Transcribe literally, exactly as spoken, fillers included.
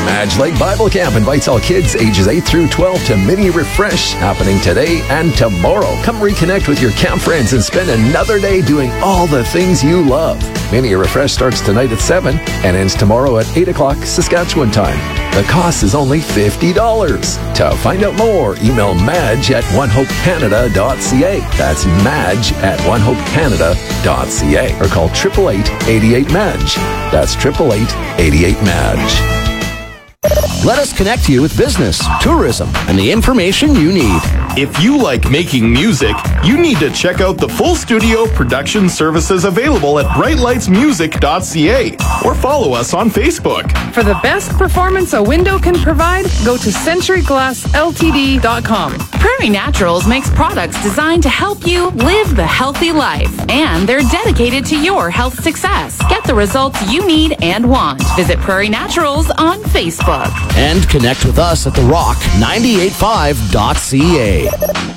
Madge Lake Bible Camp invites all kids ages eight through twelve to Mini Refresh, happening today and tomorrow. Come reconnect with your camp friends and spend another day doing all the things you love. Mini Refresh starts tonight at seven and ends tomorrow at eight o'clock Saskatchewan time. The cost is only fifty dollars. To find out more, email Madge at one hope canada dot c a. That's Madge at one hope canada dot c a. Or call eight eight eight, eight eight, Madge. That's eight eight eight, eight eight, Madge. Let us connect you with business, tourism, and the information you need. If you like making music, you need to check out the full studio production services available at bright lights music dot c a or follow us on Facebook. For the best performance a window can provide, go to century glass l t d dot com. Prairie Naturals makes products designed to help you live the healthy life, and they're dedicated to your health success. Get the results you need and want. Visit Prairie Naturals on Facebook. And connect with us at the rock nine eight five dot c a.